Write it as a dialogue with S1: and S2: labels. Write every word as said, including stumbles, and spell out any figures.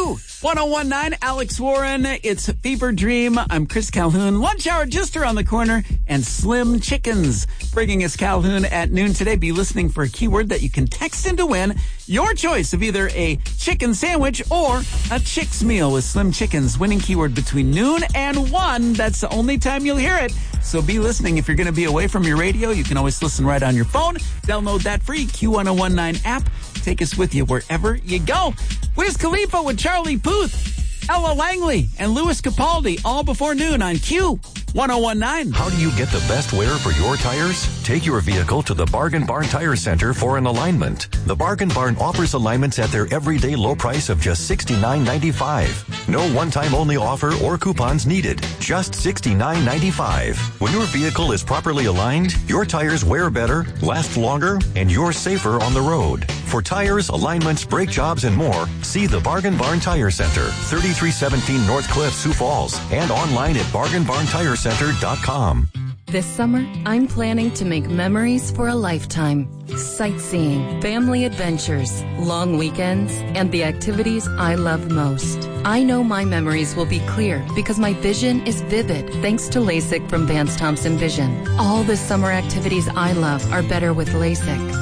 S1: Q one oh one nine, Alex Warren. It's Fever Dream. I'm Chris Calhoun. Lunch hour just around the corner. And Slim Chickens bringing us Calhoun at noon today. Be listening for a keyword that you can text in to win your choice of either a chicken sandwich or a Chick's meal with Slim Chickens. Winning keyword between noon and one. That's the only time you'll hear it. So be listening. If you're going to be away from your radio, you can always listen right on your phone. Download that free Q one oh one nine app. Take us with you wherever you go. Wiz Khalifa with Charlie Puth, Ella Langley, and Louis Capaldi, all before noon on Q one oh one nine.
S2: How do you get the best wear for your tires? Take your vehicle to the Bargain Barn Tire Center for an alignment. The Bargain Barn offers alignments at their everyday low price of just sixty-nine ninety-five. No one-time only offer or coupons needed. Just sixty-nine ninety-five. When your vehicle is properly aligned, your tires wear better, last longer, and you're safer on the road. For tires, alignments, brake jobs, and more, see the Bargain Barn Tire Center, thirty-three seventeen North Cliff, Sioux Falls, and online at bargain barn tire center dot com.
S3: This summer, I'm planning to make memories for a lifetime. Sightseeing, family adventures, long weekends, and the activities I love most. I know my memories will be clear because my vision is vivid thanks to LASIK from Vance Thompson Vision. All the summer activities I love are better with LASIK.